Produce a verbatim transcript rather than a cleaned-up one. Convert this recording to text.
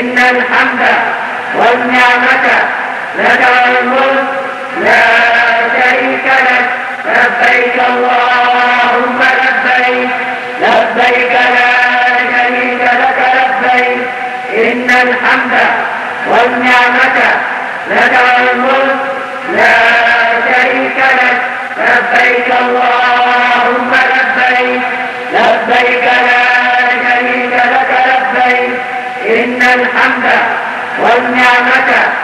إن الحمد والنعمة لك والملك لا شريك لك. لبيك اللهم لبيك لبيك لا شريك لك لبيك إن الحمد والنعمة لك والملك لا شريك لك. لبيك اللهم لبيك لبيك لا شريك لك لبيك إن الحمد والنعمة